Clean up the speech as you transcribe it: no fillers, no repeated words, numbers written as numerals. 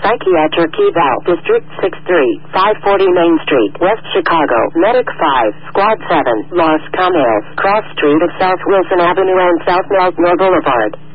Psychiatric Eval, District 63, 540 Main Street, West Chicago, Medic 5, Squad 7, Los Camellos, Cross Street of South Wilson Avenue and South Meltmore Boulevard.